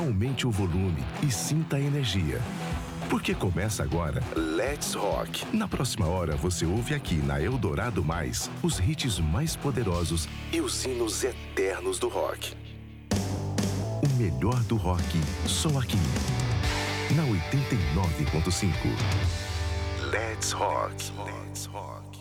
Aumente o volume e sinta a energia. Porque começa agora Let's Rock. Na próxima hora você ouve aqui na Eldorado Mais os hits mais poderosos e os hinos eternos do rock. O melhor do rock, só aqui. Na 89.5. Let's Rock. Let's Rock.